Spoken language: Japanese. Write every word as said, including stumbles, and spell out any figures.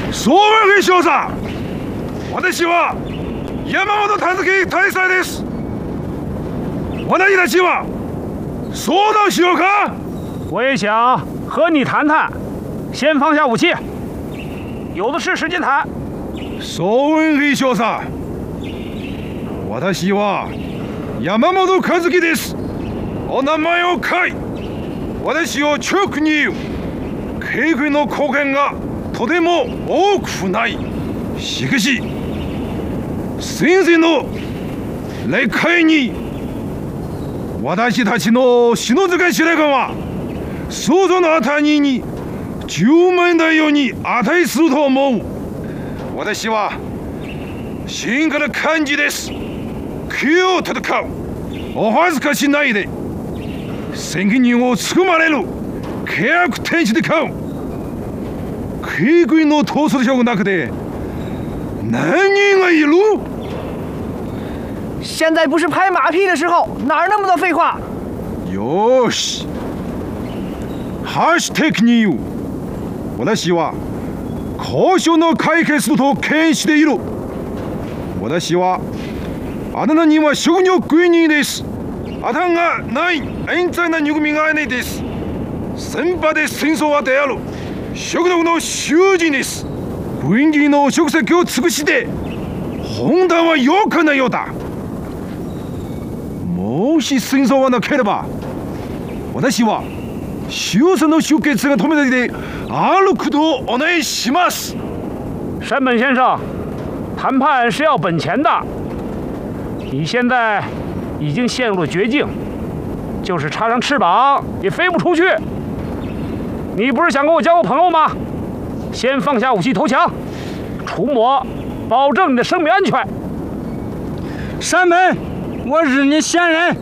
所谓的小さ、私は山本和樹大佐です。私たちは相談しようか？ 我也想和你谈谈，先放下武器，有的是时间谈。 所谓的小さ、私は山本和樹です。お名前を書い。私を直に言う。警備の貢献がとても多くない。しかし、先生の霊界に私たちの篠塚白川は想像の値にじゅうまん台ように値すると思う。私は真から感じです。気を戦う。お恥ずかしないで。責任をつくまれる契約天使で買う。警備の統率者なくて何人がいる？ 现在不是拍马屁的时候，哪儿那么多废话？ よし。橋的に言う。私は交渉の解決すると検視でいる。私はあなたには職業軍人です。あなたがない冤罪な憎みがないです。戦場で戦争はである。職能の囚人です。軍人の職責を尽くして本断は良くないようだ。もし戦争がなければ私は終戦の出血が止めたりであることをお願いします。 山本先生，谈判是要本钱的。你现在已经陷入了绝境，就是插上翅膀也飞不出去。你不是想跟我交个朋友吗？先放下武器投降，除魔，保证你的生命安全。 山本，我日你闲人！